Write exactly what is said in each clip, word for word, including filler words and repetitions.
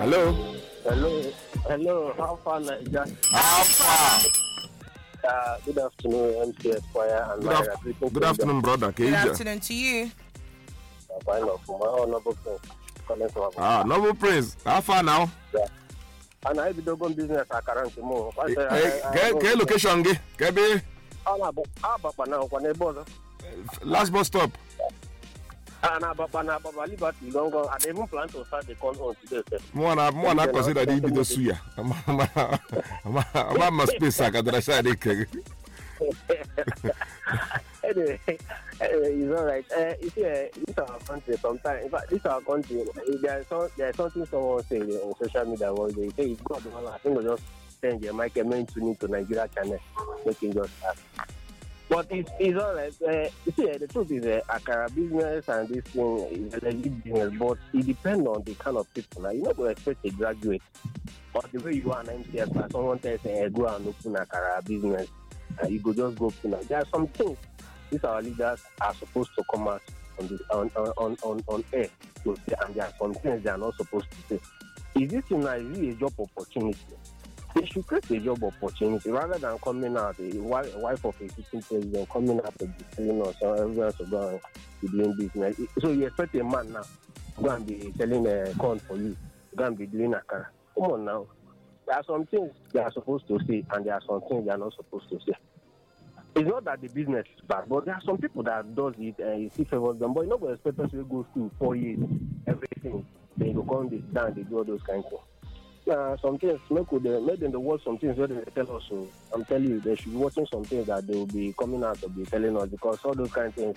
Hello. Hello. Hello. How far, Niger? How far? Uh, good afternoon, M C Esquire and Good, af- good afternoon, brother. Good afternoon to you. Uh, honorable Prince. Ah, Noble Prince. How far now? Yeah. And I be doing business at currently more. Get location, get be. Last bus stop. And I liberty don't go. I even plan to start the concert today. More na more na consider the video suya. Ama ama ama ma space akadara sha de ke. Anyway, it's all right. Uh, you see, uh, this our country sometimes. In fact, this our country. There's some, there's something someone say on social media one day. Say it's God. I think we just send your mic and main tuning to Nigeria channel. Making just start. But it's, it's all right. Uh, you see, uh, the truth is, uh, Akara business and this thing is a legit business, but it depends on the kind of people. Now, you're not going to expect a graduate, but the way you are an M C S, someone tells you, go and open Akara business, and you go just go open it. There are some things these our leaders are supposed to come out on this on on on, on air to say, and there are some things they are not supposed to say. Is this thing now, is it a job opportunity? They should create a job opportunity rather than coming out, a wife, a wife of a sitting president coming out and be telling us, so everyone should go and be doing business. So you expect a man now go and be selling a corn for you, go and be doing a car. Come on now. There are some things they are supposed to say, and there are some things they are not supposed to say. It's not that the business is bad, but there are some people that does it and it still favors them. But you're not going to expect us to go through four years, everything. Then you go come down, they do all those kinds of things. Uh, some things, make them make them the world some things where they tell us. So I'm telling you, they should be watching some things that they will be coming out to be telling us, because all those kind of things.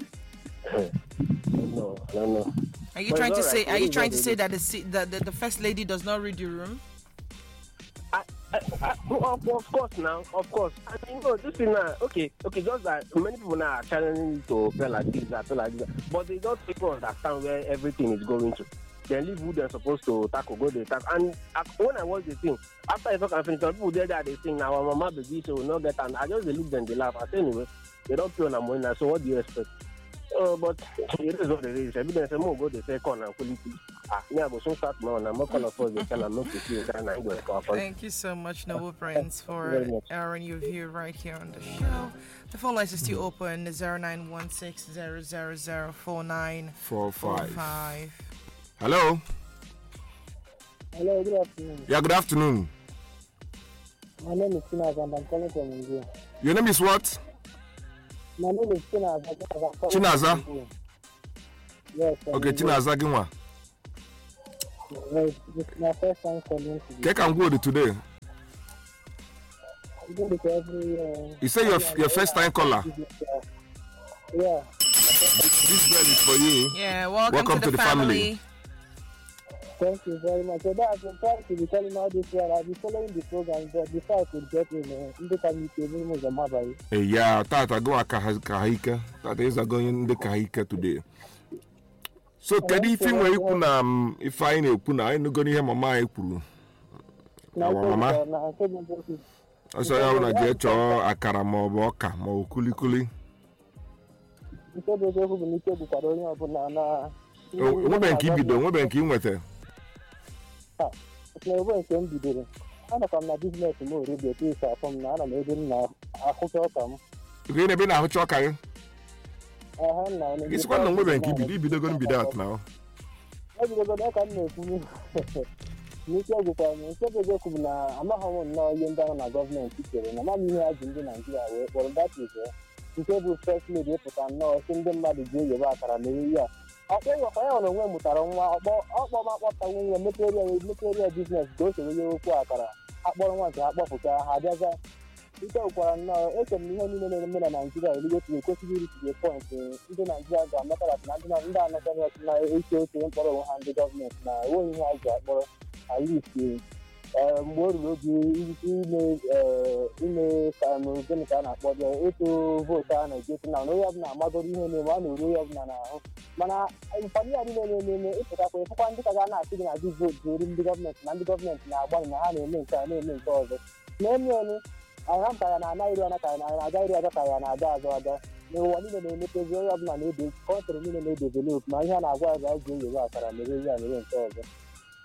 no, I don't know. Are you but trying to right. say? Are you trying to say that the, that the the first lady does not read the room? I, I, I, of, of course now, of course. I mean, no, this thing now, okay, okay, just that many people now are challenging to feel like this, that, feel like this, but they don't people understand where everything is going to. They leave who they're supposed to tackle, go they tackle. And uh, when I watch the thing, after I talk and finish, some people there that they sing, now our mama baby, so will not get, and I just they look them, they laugh. I say anyway, they don't pay on a money now, so what do you expect? Uh, but it is what it is. Everybody say, more go, they say, corn and quality. Ah, me, I go so start now, and I'm not going to force the channel, I'm not to see it, and I'm going to go. Thank you so much, Noble Prince, for airing your view right here on the show. The phone lines is still open, zero nine one six zero zero zero four nine four five. five. Hello. Hello, good afternoon. Yeah, good afternoon. My name is Chinaza and I'm calling from India. Your name is what? My name is Chinaza. Chinaza? Yes. Okay, Chinaza, give one. Yes, this is my first time calling today. Take and go today. I do it every uh, You say your your first time caller? Yeah. This bell is for you. Yeah, welcome, welcome to, to the, the family. family. Thank you very much. So that I've been trying to be telling all this year. I've been following the program, but before I could get in, in the community, we must have mobile. Yeah, Tata go a Kahika. Tata is going in the Kahika today. So, Teddy, if you were Kunam, if I know Kuna, I'm going to hear my Kuru. Mama. I saw you want to get your Akaramo Boka, Mo Kuli Kuli. Women keep you doing, women keep with her. Never can be doing. And if I'm not business more, really, it is from now. I'm even now. I hope I'll come. You're going to be now choking. It's one of women keep you, they're going to be that now. I will go back and make me. Mister Gupam, instead of Gokuna, I'm not home now, you're down a government teacher, and I'm not here in Nigeria. Well, that is it. Instead of first lady, but I'm not sending my degree about Arameria. I tell you, I don't know when Mutaronga about what I mean, material material business goes to the Quakara. I don't want to have what I had. You don't know, it's a million in Nigeria, you go to the possibility to the point. Even Nigeria, I'm not at Nigeria, the government now. Only has that, but I used to. More would you in a in a Kana for the eight vote and get now. No, you have not mother in one way of Nana. Mana, I'm funny. I didn't know if I could find it. I'm not sitting at this vote during the government and the government now. One hand and make a name and cause it. No, I am Kayana, I don't know, I got the other Kayana, that's other. No one in the material of money, the country develop. My hand, I was out doing the work and the reason and cause it.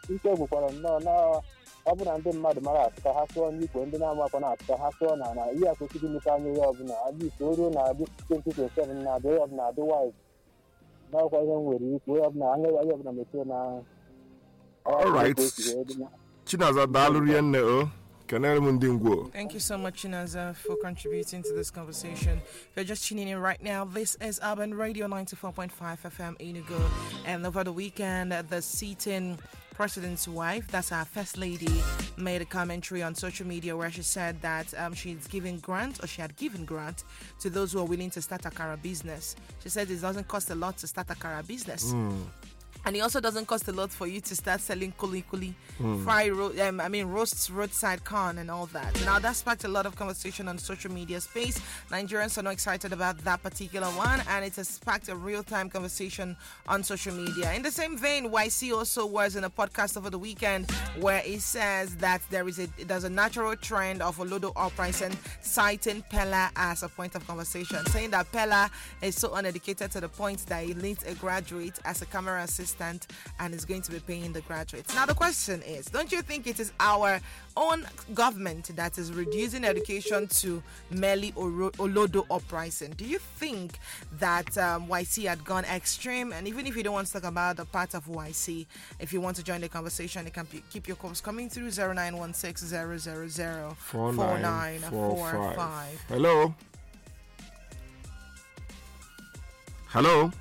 ike gwụkwara nnọọ na ọ bụrụ na ndị mmadụ mara atụ ka ha sụọ n'igwe ndị na-amakwa na atụ ka ha sụọ na na ihe akwesịghị imepe anya ihe ọbụla adịghị o ruo na adị twenty twenty-seven na-adị onye ọbụla adị wise n'ọkwa ihe m nwere ikwu onye ọbụla anya onye ọbụla mechie na all right Chinaza daalụ rinne o kenere m ndị ngwo. Thank you so much, Chinaza, for contributing to this conversation. If you're just tuning in right now, this is Urban Radio ninety-four point five F M Enugu. And over the weekend, the sitting president's wife, that's our first lady, made a commentary on social media where she said that um, she's giving grant, or she had given grant, to those who are willing to start a car business. She said it doesn't cost a lot to start a car business. Mm. And it also doesn't cost a lot for you to start selling kuli kuli, mm. fry, ro- um, I mean, roasts, roadside corn and all that. Now, that sparked a lot of conversation on the social media space. Nigerians are not excited about that particular one, and it has sparked a real-time conversation on social media. In the same vein, Y C also was in a podcast over the weekend where he says that there is a there's a natural trend of Olodo uprising, citing Pella as a point of conversation, saying that Pella is so uneducated to the point that he needs a graduate as a camera assistant and is going to be paying the graduates. Now the question is, don't you think it is our own government that is reducing education to merely Olodo uprising? Do you think that um, Y C had gone extreme? And even if you don't want to talk about the part of Y C, if you want to join the conversation, you can p- keep your calls coming through zero nine one six zero zero zero four nine four five. Hello. Hello.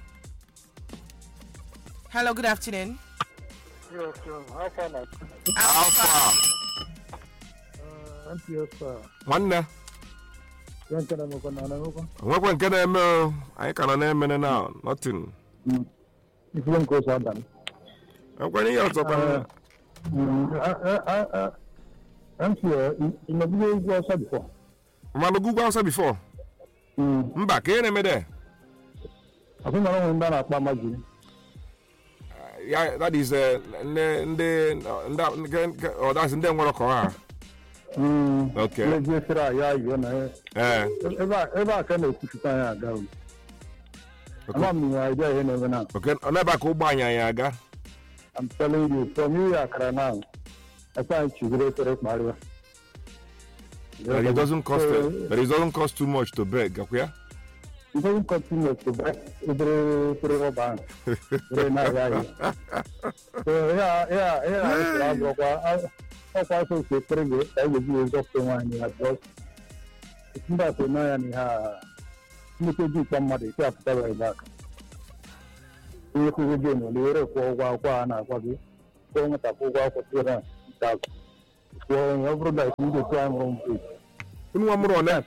Hello, good afternoon. Yes, sir. How far now? Alpha. Uh, yes, sir. Nwanne. Yan kana mo ko na na ko. Nwekwe nke na-eme o. Anyị ka nọ na-eme now. Nothing. Mm. Ifun ko sa dan. Nwekwe ihe ọzọ kwana. Mm. Ah ah ah. I'm sure in the video you said before. Mmanụ Google answer before. Mm. Mba, ka ihe na-eme there? I think I don't na akpa majiri. Yeah, that is uh, ndị ndị ndị oh, that's ndị nwere kọ ha. Mm. Okay. Leje sira ya yo na. Eh. Eba eba ka na ekuta ya aga. Ama mi idea here na na. Okay, ona ba ka ụgbọ anya ya aga. I'm telling you, from you akara now. I can't chigure tere kmaria. But it doesn't cost uh, but it doesn't cost too much to beg, okay? It doesn't continue to back every every bank. Very nice guy. So yeah, yeah, yeah. I'm going. I also say pretty. I will use up to one year. Just it's not to know any ha. You can do somebody to have to like that. You can do no. You are for one one na kwa bi. Kwa ngata kwa kwa kwa tira. Tak. Kwa every day you do time wrong. Unu amuro na.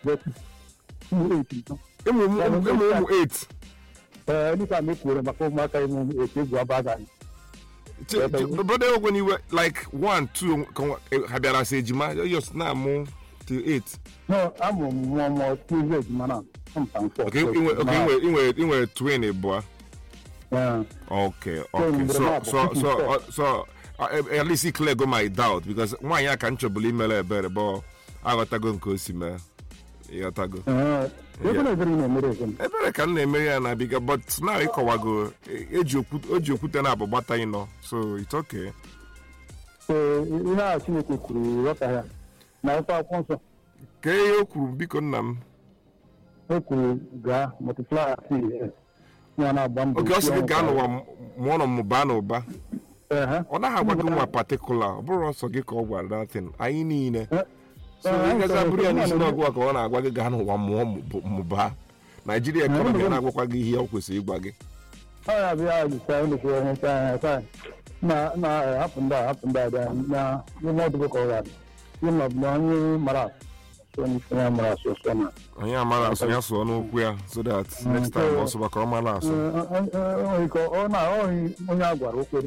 Emu emu emu eight. Eh, ni ka me kure ma ko ma ka emu eight go abaga. But they when you were like one, two, Habiara say Jima, just now more to eight. No, I'm one more two years, man. Okay, okay, you were you were twenty, boy. Yeah. Okay, okay. So so so so uh, at least it clear go my doubt because one year can't believe me better, but I got to go and see me. You got to go. Uh, yeah. Ebere ka na eme ya na biga but now ikowago eji okwu eji okwute na abụgbata ino so it's okay. So ihe a Chineke kwuru rọta ya na ife akwụkwọ nsọ. Ka ihe o kwuru biko nna m. O kwuru gaa multiply ya na agba mbọ. Oge ọ sị gị gaa n'ụwa mụọ na mmụba na ụba. Ọ naghị agwa gị nwa particular ọ bụrụ ọsọ gị ka ọ gwara that thing anyị niile. So you guys are brilliant is not go ka ọ na-agwa gị gaa n'ụwa mụọ mmụba. Nigeria economy na-agwakwa gị ihe ọ kwesịrị ịgwa gị. Ọ ya bịa ji saa ndị kwuru ihe taa taa na na hapụ ndị a hapụ ndị a na ihe ọdụbụ ka ọ ga adị. Ihe ma bụ onye mara so onye isi ya mara asụ so na. Onye amara asụ ya sụọ n'okwu ya so that next time ọsọ baka ọ mara asụ. Ọ na onye a gwara okwere.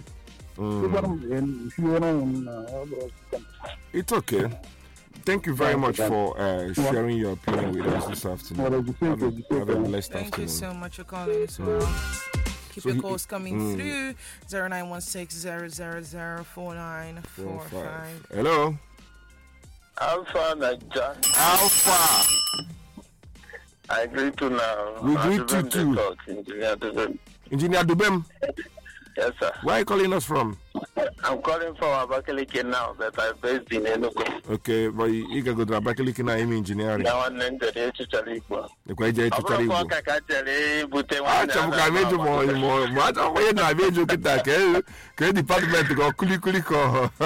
It's okay. Thank you very much for uh, sharing your opinion with us this afternoon. Have a, have a blessed Thank afternoon. you so much for calling as well. Keep So your he- calls coming mm. through zero nine one six zero zero zero four nine four Four, five. five. Hello. Alpha Naija. Alpha. I agree to now. We greet you too. Talk, Engineer Dubem. Engineer Dubem, Yes, sir. where are you calling us from? I'm calling from Abakaliki now, but I'm based in Enugu. Okay, but you can go to Abakaliki na ime engineering. Now I'm in the Chichari Igbo. The kwaje Chichari Igbo. Abakaliki kakachele bute Ah, chabu ka meju mo mo. Ma ta we na meju kita ke ke department ko kuli kuli ko.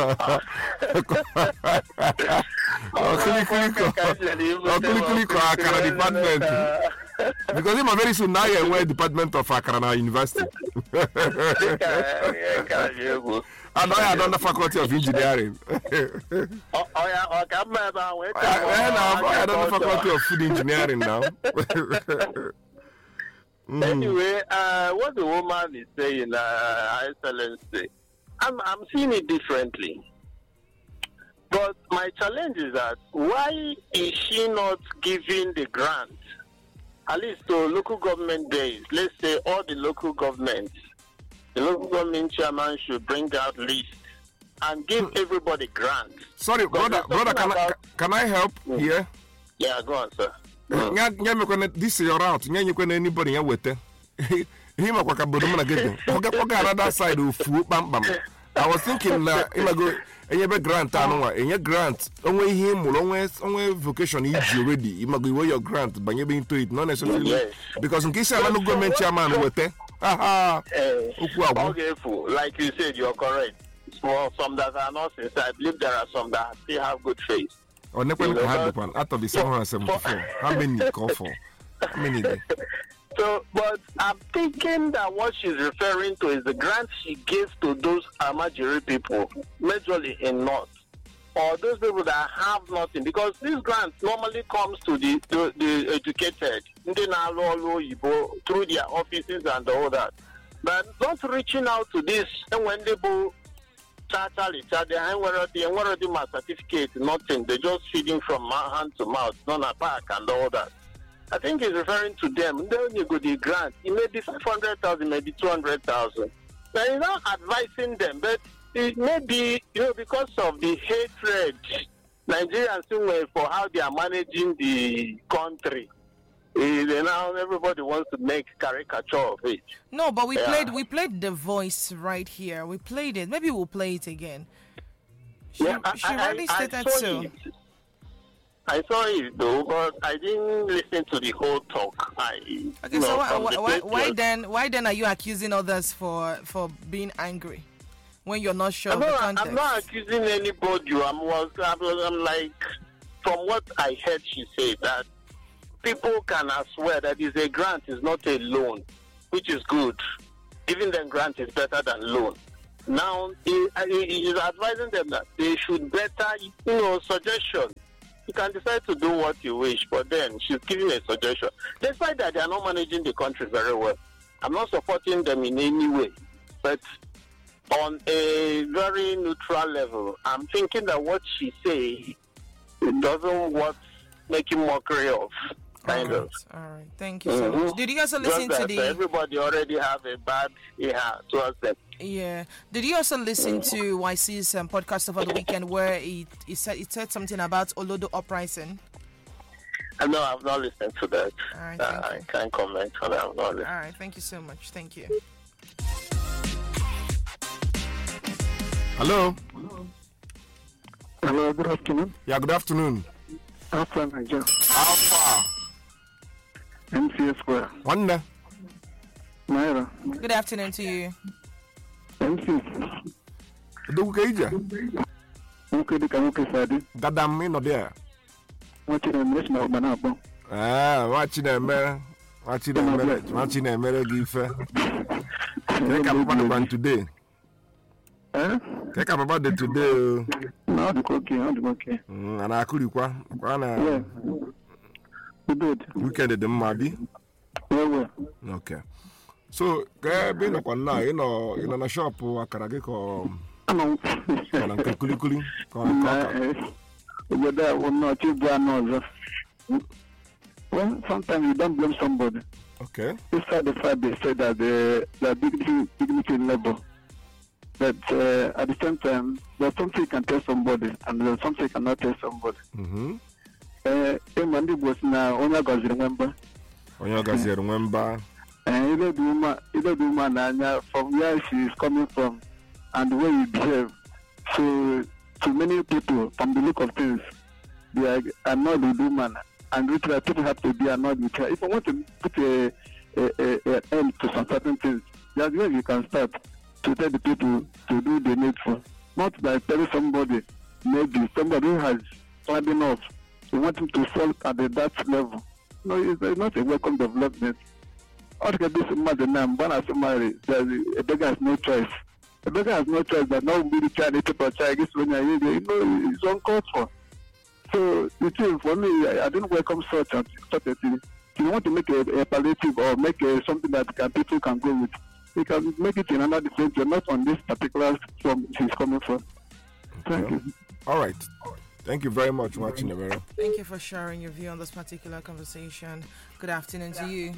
Oh, kuli kuli ko. Oh, kuli kuli ko akara department. Because him very soon now you wear department of Accra University. And I am on the faculty of engineering. Oh, yeah, okay, I'm I am on the faculty of food engineering now. Mm. Anyway, uh, what the woman is saying, uh, Excellency, I'm I'm seeing it differently. But my challenge is that why is she not giving the grant, at least to local government days? Let's say all the local governments, the local government chairman should bring out lists and give everybody grants. Sorry, brother, brother, can I, can I help mm. here? Yeah, go on, sir. Mm. This is your route. You can anybody here with it. Him a kwakabodo na gege. Oga oga another side of fu bam bam. I was thinking na imago enye grant anwa enye grant onwe ihe mu onwe onwe vocation iji already imago iwe your grant banye be into it not necessarily yes. Because in case I'm no government chairman wete aha oku agbo okay fool like you said you're correct. For some that are not sincere, I believe there are some that still have good faith. Oh, never you know, had one out of the seven hundred seventy-four. How many call for? How many? So, but I'm thinking that what she's referring to is the grant she gave to those Amajiri people, majorly in North, or those people that have nothing, because this grant normally comes to the the, the educated, through their offices and all that. But not reaching out to this, and when they go, Charlie, they already my certificate, nothing. They just feeding from hand to mouth, not a back and all that. I think he's referring to them. Then you go the grant. It may be five hundred thousand, maybe two hundred thousand. Now he's not advising them, but it may be, you know, because of the hatred Nigerians do for how they are managing the country. They now everybody wants to make caricature of it. No, but we yeah. played we played The Voice right here. We played it. Maybe we'll play it again. She, yeah, she I, already I, stated I so. It. I saw it though, but I didn't listen to the whole talk. I, okay, you so know, why, the why, why then why then are you accusing others for for being angry when you're not sure I'm of the not, context? I'm not accusing anybody. I'm, was, I'm, I'm like, from what I heard she say, that people can swear that is a grant, is not a loan, which is good. Giving them grant is better than loan. Now, he, he is advising them that they should better, you know, suggestion. You can decide to do what you wish, but then she's giving a suggestion. Despite that, they are not managing the country very well. I'm not supporting them in any way, but on a very neutral level, I'm thinking that what she say, it doesn't worth making mockery of. Kind all right, of. all right. Thank you so mm-hmm. much. Did you also listen Just to that the? Everybody already have a bad yeah towards them. Yeah. Did you also listen to Y C's um, podcast over the weekend where it it said it said something about Olodo uprising? Uh, no, I've not listened to that. All right. Uh, I can't comment on that. I've not listened. All right. Thank you so much. Thank you. Hello. Hello. Good afternoon. Yeah. Good afternoon. Alpha Niger. Alpha. M C S Square. Wanda. Naira. Good afternoon to you. M C. Do kaija. Okay, the Kamuke Sadi. Gadam me no there. Watching a mission of Manabo. Ah, watching a mere. Watching a mere. Watching a mere give. Take up about the one today. Eh? Take up about the today. No, the cookie, no, the cookie. And I could you qua. Yeah. Good. Weekend at the Mabi. Well, okay. So, being a one now, you know, in a shop or a karage or a kulikuli. But that will not you brand. Well, sometimes you don't blame somebody. Okay. Despite the fact they say that the the dignity dignity in labor. But uh, at the same time, there's something you can tell somebody, and there's something you cannot tell somebody. Mm-hmm. Uh, Emandi was now Onya Gazi remember. Onya Gazi remember. And either the woman, either the woman, and from where she is coming from, and the way you behave. So, to many people, from the look of things, they are annoyed with women, and literally people have to be annoyed with her. If I want to put a, a, a, a end to some certain things, that's where you can start to tell the people to do the needful. Not by telling somebody, maybe somebody who has had enough, you want him to fall at the, that level. No, it's, it's not a welcome development. All you can do is mother now, when I marry, a beggar has no choice. A beggar has no choice, but now be the child, the people child, when you're you know, it's uncalled for. So, the thing for me, I, I don't welcome such a, such a thing. If you want to make a, a palliative or make a, something that can, people can go with, you can make it in another different way, not on this particular from he's coming from. Thank Okay. you. All right. Thank you very much, watching Nevero. Thank you for sharing your view on this particular conversation. Good afternoon to you.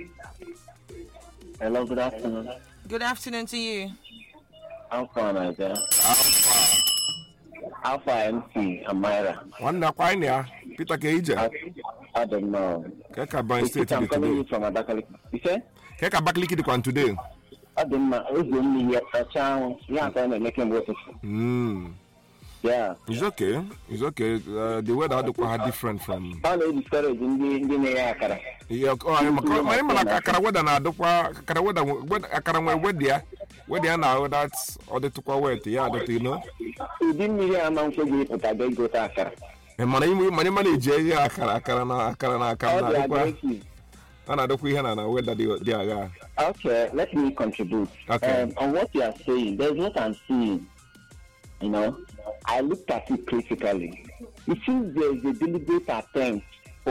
Hello, good afternoon. Good afternoon to you. I'm fine, Isaiah. Alpha M C, Amira. One na kwa ya Peter Keija. I don't know. Keka Ban State I'm calling you today. from Abakaliki. You say? Keka Bakliki the one today. I don't know. It's only here. A chance. Yeah, I'm going to make him work. Hmm. Yeah. It's okay. It's okay. Uh, the weather had quite different from. How do you discourage in the in the area? Yeah. Oh, I'm my name na akara weather na adokwa akara weather weather akara we weather weather na that's all the tukwa weather yeah that you know. Within me, I'm going to give it a big go to Akara. E mana imi mana mana je ya akara akara na akara na akara na adokwa. Ana adokwa ihe na na weather the the aga. Okay, let me contribute. Okay. Um, on what you are saying, there's what I'm seeing. You know, I looked at it critically. It seems there is a deliberate attempt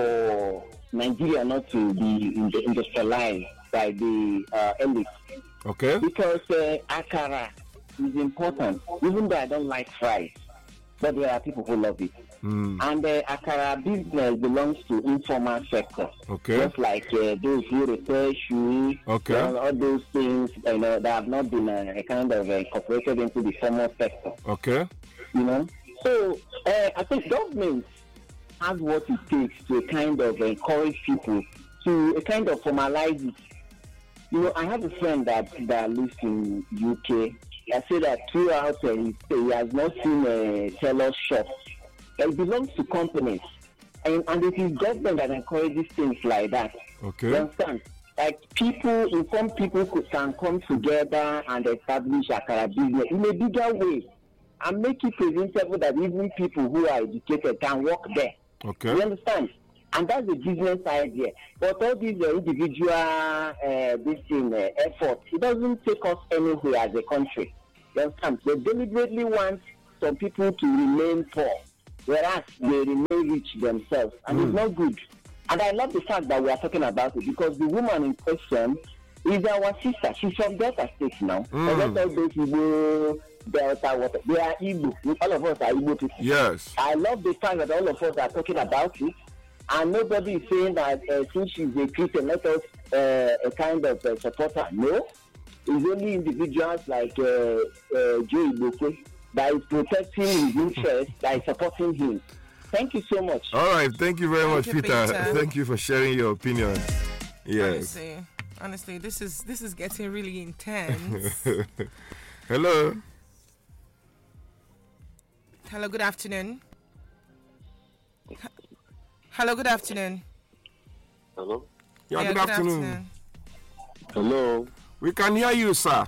for Nigeria not to be industrialized by the uh, elite. Okay. Because uh, Akara is important, even though I don't like fries, but there are people who love it. Mm. And the uh, Akara business belongs to informal sector. Okay. Just like uh, those who repair shoes, Okay. and all those things, you know, that have not been uh, kind of uh, incorporated into the formal sector. Okay. You know, so uh, I think government has what it takes to kind of encourage people to a kind of formalize it. You know, I have a friend that that lives in U K. I say that throughout uh, he, he has not seen a tailor shop. It belongs to companies, and and it is government that encourages things like that. Okay. You understand? Like people, informed people could, can come together and establish Akara business in a bigger way and make it presentable that even people who are educated can work there. Okay. You understand? And that's the business idea. But all these uh, individual uh, this thing, uh, efforts, it doesn't take us anywhere as a country. You understand? They deliberately want some people to remain poor, whereas they remain rich themselves. And Mm. it's not good. And I love the fact that we are talking about it because the woman in question is our sister. She's from Delta State now. Mm. Forget all those Igbo, Delta, what they are Igbo. All of us are Igbo people. Yes. I love the fact that all of us are talking about it, and nobody is saying that uh, since she's a Christian, let us uh, a kind of uh, support her. No, it's only individuals like uh, uh, Joe Igbo that is protecting his interests, that is supporting him. Thank you so much. All right. Thank you very Thank much, you, Peter. Peter. Thank you for sharing your opinion. Yes. Honestly, honestly, this is this is getting really intense. Hello. Hello, good afternoon. H- Hello, good afternoon. Hello? Yeah, good, afternoon. Hello? We can hear you, sir.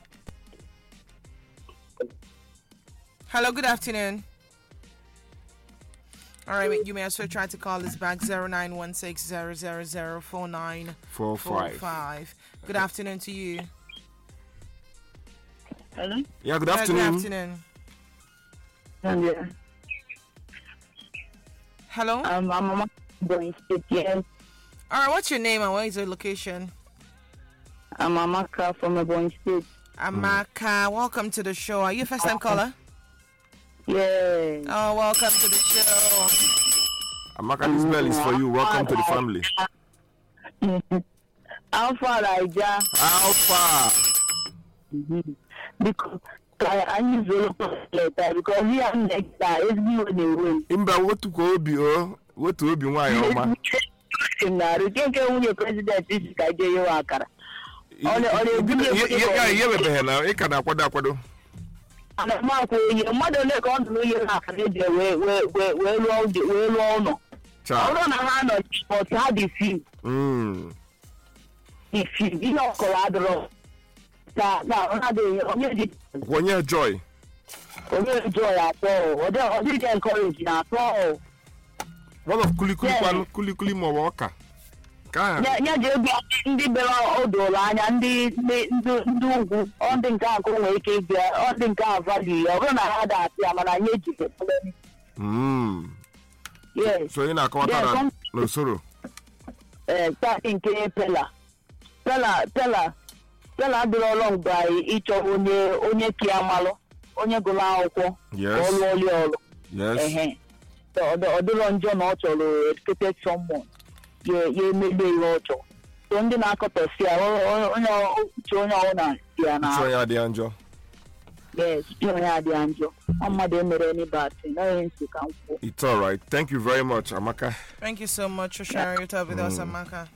Hello, good afternoon. All right, you may also try to call us back zero nine one six zero zero zero four nine Four four five. five. Good afternoon to you. Hello? Yeah, good Yeah, afternoon. Good afternoon. Yeah. Hello. Um, I'm Mama Boy State, yes. All right, what's your name and where is your location? I'm Amaka from Ebonyi State. Amaka, welcome to the show. Are you a first-time caller? Yeah. Oh, welcome to the show. Amaka, this bell is for you. Welcome to the family. How far I ja? How far? Because I I use a lot of letter because we are next time. It's me when they win. Imba, what to go be? Oh, what to be? Why, Oma? Na rukenke unye president is kaje yo akara. Ole ole Yeah, yeah, yeah, yeah, now. I can akwado akwado. ana m akwụ ihe mmadụ ole ka ọ nụrụ ihe na aka na-eji wee wee wee wee lụọ ụdị- wee lụọ ụlọ ọ bụrụ na ha nọ but ha dị few Mm. dị few ihe ọkọrọ adịrọ ka ka ọ na-adịghị onye dị Onye joy. onye jụọ ya atọ ọ dị ọ dịghị encourage na atọ What of kulikuli Yeah. kwan kulikuli ma ọ ọka? Ka nye nye ji ego ndị bịara odola anya ndị ndị ndị ndị ugwu ọ ndị nke akụ nwere ike ịbịa ọ ndị nke a value ya ọ bụrụ na ha da-asị ya mana anyị ejighị Mm. yes So ị na-akọwata Yeah, na some- n'usoro. ee taakị nke pela pela pela pela adịrọla mgbe anyị ịchọ onye onye ka ya malụ onye gụrụ akwụkwọ ka ọ Yes. lụọ ọlụ ọrụ Yes. ehe So, ọ dị- ọ dịrọ njọ na ọ chọrọ educated someone ya ya emegbe ihe ọ chọrọ so ndị na-akọtọsi ya ọ- ọ- onye ọ- uche onye ọbụla si ya na Uche onye adịghị njọ. yes uche onye adịghị njọ ọ mmadụ emere any bad thing na ihe nsi ka m kwuo It's all right. Thank you very much, Amaka. Thank you so much for sharing your time with us, Amaka.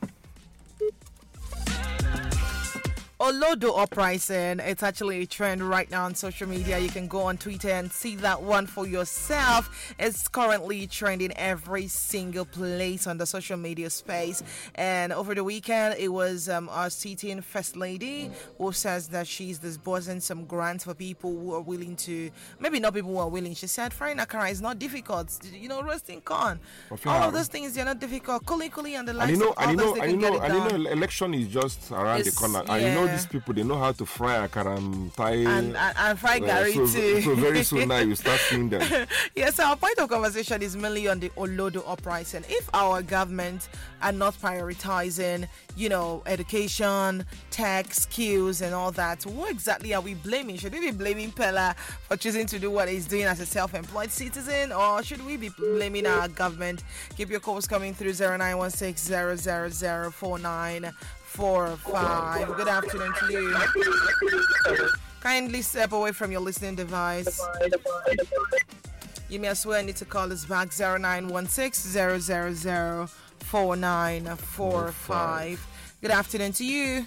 Olodo uprising. It's actually a trend right now on social media. You can go on Twitter and see that one for yourself. It's currently trending every single place on the social media space. And over the weekend, it was um, our sitting first lady who says that she's disbursing some grants for people who are willing to, maybe not people who are willing. She said, frying akara is not difficult. You know, roasting corn. Of All yeah. of those things, they're not difficult. Kuli kuli and the And likes you know, of and you others, know, they and can you know, get it and you done. know, election is just around It's- the corner. And you know, yeah. these people, they know how to fry akara and tie. and, and, and fry uh, Gary so, too. so very soon now you start seeing them. Yes, our point of conversation is mainly on the Olodo uprising. If our government are not prioritizing, you know, education, tech, skills, and all that, what exactly are we blaming? Should we be blaming Pella for choosing to do what he's doing as a self-employed citizen, or should we be blaming our government? Keep your calls coming through zero nine one six zero zero zero four nine four five. Good afternoon to you. Kindly step away from your listening device. You may as well need to call us back zero nine one six zero zero zero four nine four five. Good afternoon to you.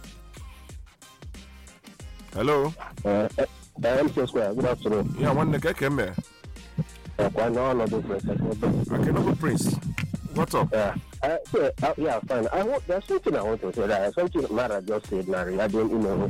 Hello. Uh, uh, M C Square, good afternoon. Yeah, one the came here. Uh, quite no, no difference. Okay, no Prince. What's up? Yeah. Uh, so, uh, yeah, fine. I want, there's something I want to say. That something Mara just said, Mary. I don't, you know.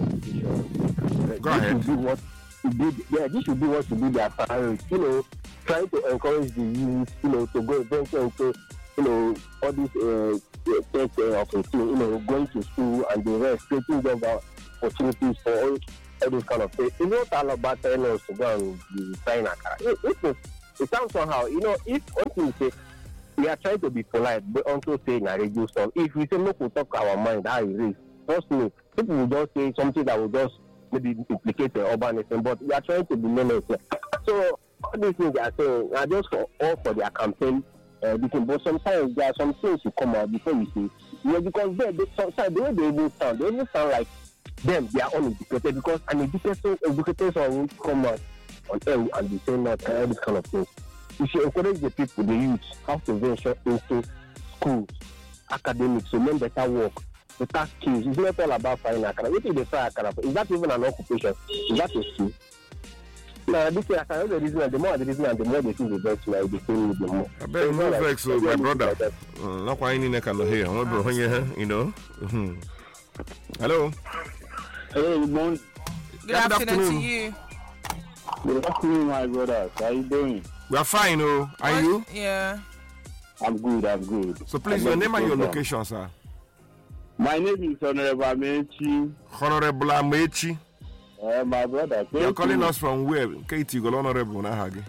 Go this ahead. Should be what should be, yeah, this should be what should be their priority. You know, trying to encourage the youth, you know, to go venture into, you know, all these uh, tech uh, of a thing, you know, going to school and the rest, creating job opportunities for all, all those kind of things. It's not all about telling us to go and be signing a car. It, it, it, it sounds somehow, you know, if one thing say, we are trying to be polite, but also saying a radio stuff. If we say, look, we talk our mind, how it is. Trust me, people will just say something that will just maybe implicate the urbanism, but we are trying to be meaningful. So, all these things they are saying are just for all for their campaign. Uh, because, but sometimes there are some things to come out before you see. You know, because they, they, sometimes the way they even sound, they even sound like them, they are uneducated, because an educated, educated someone will come out on air and be saying that, all these kind of things. We should encourage the people, the youth, how to venture into schools, academics, to learn better work, better skills. It's not all about frying akara. What if they fry akara? Is that even an occupation? Is that a skill? Now, this is akara, the reason, and the more the reason, and the more they think the vex, now they think the more. I bet no vex, so my brother. Uh, not quite any neck on the hair. You know. Mhm. Hello. Hey, good morning. Good, Good afternoon, afternoon. to you. Good afternoon, my brothers. How you doing? We are fine, oh. Are What- you? Yeah. I'm good, I'm good. So please, I your love name the and your program. location, sir. My name is Honorable Amechi. Honorable Amechi. Uh, my brother. You are thank calling you. us from where? Katie, go Honorable Nahagi.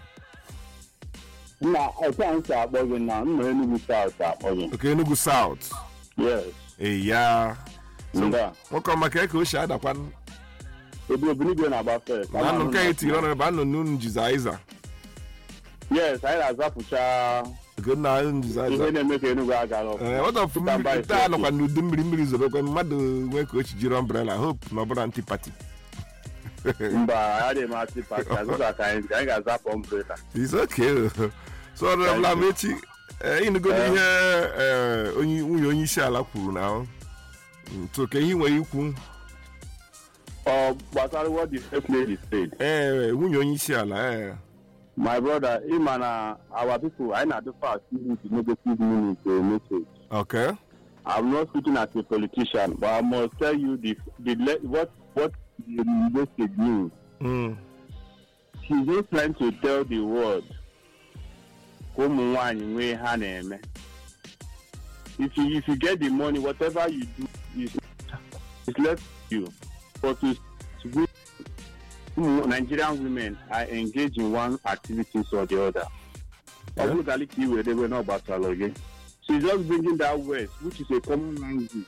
Nah, I can't say about it now. I'm going to be south about it. Okay, Enugu South. Yes. Hey, yeah. So, Yeah. welcome, Makeke, who share that one? Ebi obìnrin bí ọ̀nà àbá fẹ́. I know Katie, Honorable, I know Nun Jizaiza. Yes, anyị na-azapụcha Good night, ihe Jizaiza. na-eme ka Enugu aga n'ọkụ. Eh, what of Stand by, taa thank nọkwa you. n'udu mmiri mmiri zoro kwe mmadụ nwee ka o chi jiri umbrella hope na ọ bụrụ anti-party. Mba, adịghị m atị pati, azụta ka anyị anyị ga-azapụ umbrella. It's okay. So Honorable Amechi, eh, ịnụgo ihe eh, onye nwunye onye isi ala kwuru na mm, so ka ihe nwere ikwu. Uh, but what the first lady said. Eh, nwunye onye isi ala, eh. My brother, him and uh, our people, I not the fast even to negative meaning to a message. Okay. I'm not speaking as a politician, but I must tell you the the what what the message means. Mm. He's just trying to tell the world. If you if you get the money, whatever you do is it's left to you. But to, to Nigerian women are engaged in one activity or the other. Yeah. They were not battle again. So he's just bringing that west, which is a common language.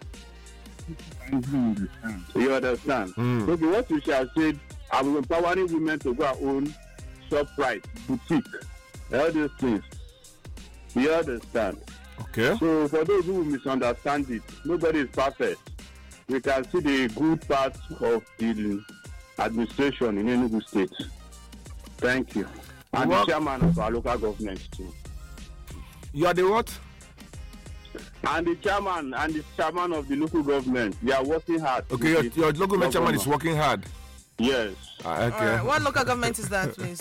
You understand? Mm. Okay, what you shall say, I'm empowering women to go and own ShopRite, boutique, all these things. You understand? Okay. So for those who misunderstand it, nobody is perfect. We can see the good parts of the administration in Enugu State. Thank you. And what? The chairman of our local government too. You are the what? And the chairman and the chairman of the local government, they are working hard. Okay, your, your local government chairman is working hard. Yes. Ah, okay. All right. What local government is that, please?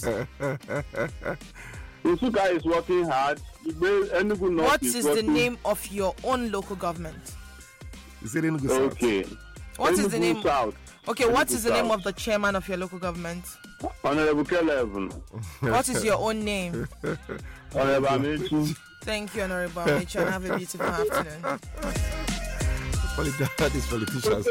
Isuka is working hard. What is, is the name of your own local government? Is it Enugu South? Okay. What Enugu is the name? South. Okay, Enugu what is the South. name of the chairman of your local government? Honorable Kelevin. What is your own name? Honorable Amechi. Thank you, Honorable Amechi, and have a beautiful afternoon. These politicians.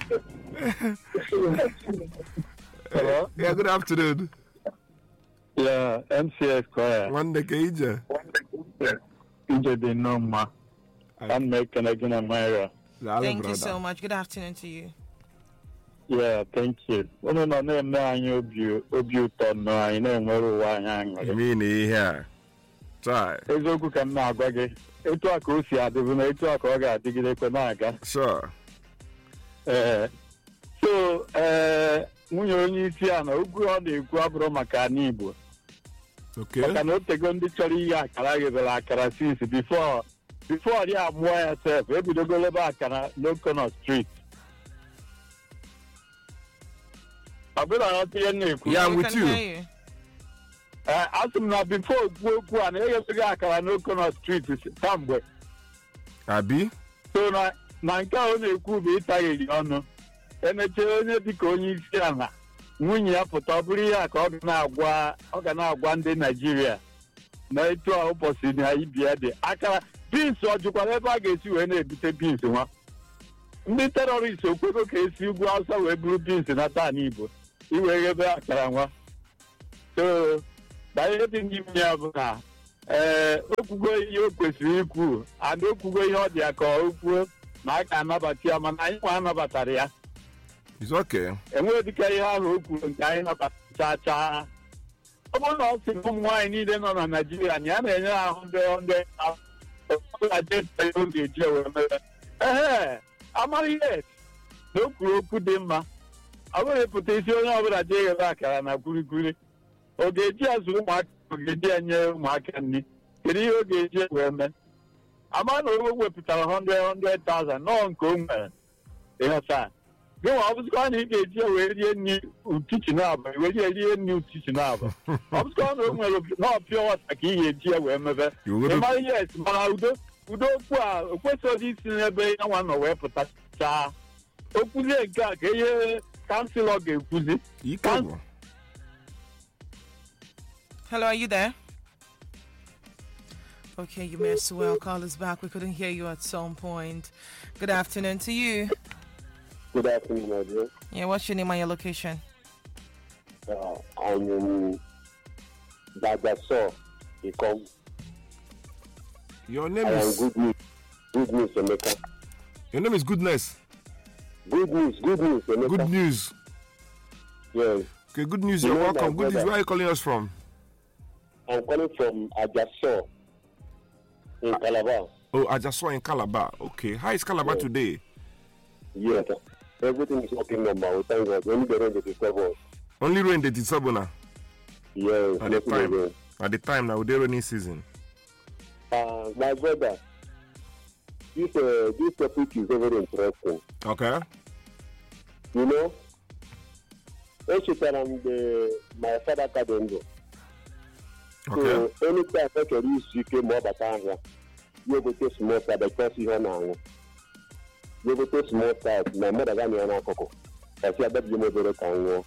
Hello? Yeah, good afternoon. Yeah, M C S Choir. One day, Ija. Ija de Noma. I'm making again a Myra. Thank you so much. Good afternoon to you. Yeah, thank you. No, no, no, no, no, you obi uto no, I know where we are. You mean here? Try. Ezoku can now go again. Etu aka o si adịbụ na etu aka ọ ga-adịgidekwe na-aga. Sure. Ee. So, ee, nwunye onye isi a na okwu ọ na-ekwu abụrụ maka ana Igbo. Okay. Maka na o tego ndị chọrọ ihe akara ghebere akara since before before dị amụọ ya sef ebidogolo ebe akara n'Okono Street. Ọ bụrụ na ọ ihe na-ekwu. Yeah, I'm with you. Uh, asị m na before okwu okwu a na-eghebeghi akara n'Okono Street kamgbe. Abi? So na na nke a ọ na-ekwu bụ ịtaghịrị ọnụ. Emechee onye dịka onye isi ala nwunye ya pụta ọ bụrụ ihe a ka ọ ga na-agwa ọ ga na-agwa ndị Naijiria na etu a ụbọchị na ibia dị akara bins ọ jụkwara ebe a ga-esi wee na-ebute bins nwa. Ndị terọrist okwego ka esi ugwu Hausa wee buru bins na taa n'Igbo iwee ghebe akara nwa. So ihe dị n'ime ya bụ na ee okwugo ihe o kwesịrị ikwu and okwugo ihe ọ dị ya ka o kwuo na a ga-anabata ya mana anyị nwa anabatara ya. It's okay. Enweghị dịka ihe ahụ o kwuru nke anyị nabatachaa chaa. Ọ bụrụ na ọ sị ụmụ nwaanyị niile nọ na Naịjirịa na ya na-enye ha hundred hundred ga-eji wee mere. Ee, amaghị ihe na o kwuru okwu dị mma. Ọ bụrụ ịpụta isi onye ọbụla ji eghebe akara na kwurikwuri. Ọ ga-eji azụ ụmụaka ọ ga-eji enye ụmụaka nri kedu ihe ọ ga-eji wee mee ama na o wepụtara hundred hundred thousand nọọ nke o nwere ịghọta gị nwa ọ bụzikwa na ị ga-eji wee rie nri ụtụtụ n'abalị wee rie rie nri ụtụtụ n'abalị ọ bụzikwa na o nwere n'ọpịa ọta ka ị ga-eji ya wee mebe ịmara ihe esi mana udo udo okwu a o kwesịghị isi n'ebe ya nwa nọ wee pụtachaa okwuzie nke a ka ihe kanselọ ga-ekwuzi. Hello, are you there? Okay, you may as well call us back. We couldn't hear you at some point. Good afternoon to you. Good afternoon, my dear. Yeah, what's your name and your location? Uh, I'm in Dagaso. You come. Your name I is... am Good News. Good News, Emeka. Your name is Goodness. Good News, Good News, Emeka. Good News. Yes. Okay, good news. You You're know welcome. my Good news. brother. Where are you calling us from? I'm calling from Ajaso in Calabar. Oh, I just saw in Calabar. Okay. How is Calabar Yeah. today? Yes. Everything is working normal. We thank God. Only the rain that disturb us. Only rain that is Sabona. Yes. At the nothing time. again. At the time now, the rainy season. Uh, my brother, this uh, this topic is very interesting. Okay. You know, echetara m the my father kadendo. Okay. So anytime I can use ike ma ọ bata ahịa, you go to small side because ihe ọ na-aṅụ. You go to small side na mmadụ ga na n'akụkụ. Kasi abịa m obere ka nwụọ.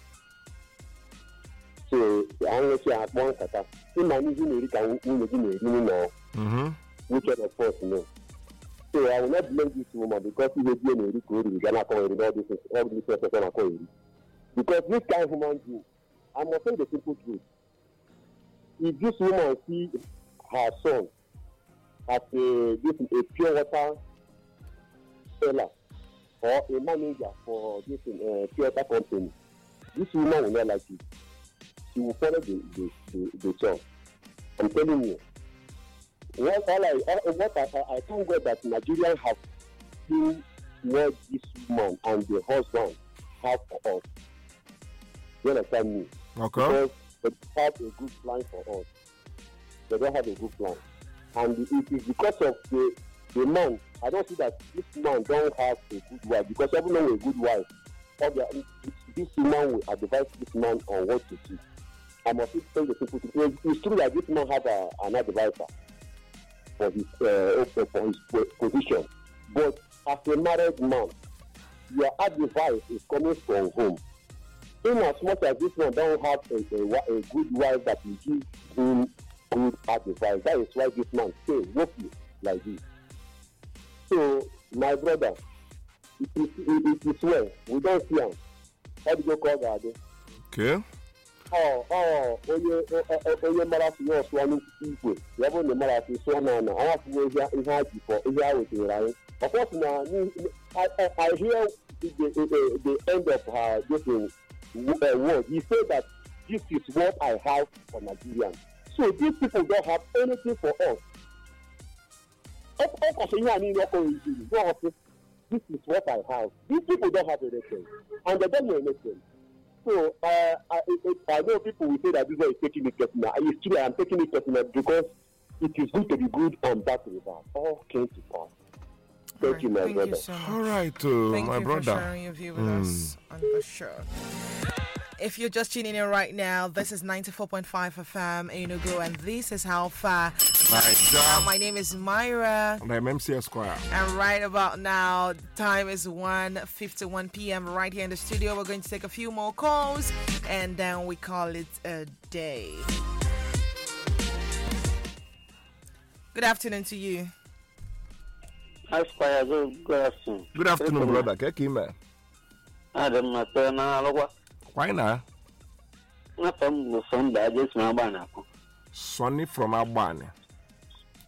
So anyị si akpọ nkata. Ịma n'ihi na-eri ka nwunye gị na-eri n'ụlọ. Mhm. Which of us no. So I will not blame this woman because he will be in a record. We cannot call it all this, all this person are calling. Because this kind of human being, I must say the simple truth. If this woman see her son as a this a pure water seller or a manager for this uh, pure water company, this woman will not like it. She will follow the the the, the job. I'm telling you. What all I all, what I, I thank God that Nigerians have seen what this woman and the husband have for us. You understand me? Okay. Because they have a good plan for us. They don't have a good plan. And it is because of the the man. I don't see that this man don't have a good wife because everyone with a good wife. Their, this woman will advise this man on what to do. I must tell the people. It, it's true that this man have a, an advisor for his uh, for his position, but as a married man, your advice is coming from home. In as much as this one don't have a, a, a good wife that will give him good advice, that is why this man stay roughly like this. So, my brother, it is it, it is well. We don't see him. How do you call that? Okay. Oh, oh, onye onye mara si yo so anu igwe. Ya bụ na mara si so na na. Awa fu ihe ihe aji for ihe a wetere anyị. Of course na I, I, I hear the, the, the end of her this uh, word. He said that this is what I have for Nigerians. So these people don't have anything for us. Of course, you and me, this is what I have. These people don't have anything, and they don't know anything. So uh, I, I know people will say that this is taking it personal. It's true, I'm taking it personal because it is good to be good on that river. All came to pass. Thank right, you, my thank brother. You so All right, uh, thank my you brother. for sharing your view with mm. us on the show. If you're just tuning in right now, this is ninety-four point five F M Enugu, and this is How Far. Uh, my name is Myra. And I'm M C Esquire. And right about now, the time is one fifty-one p.m. right here in the studio. We're going to take a few more calls, and then we call it a day. Good afternoon to you. Esquire, good afternoon. Good afternoon, brother. Kekime. Adam, my son, why not? Not from the son, but I just my banner. Sonny from Albania.